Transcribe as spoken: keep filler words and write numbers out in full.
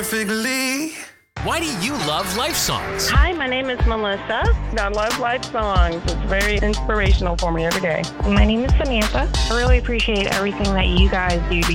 perfectly. Why do you love Life Songs? Hi, my name is Melissa. I love Life Songs. It's very inspirational for me every day. My name is Samantha. I really appreciate everything that you guys do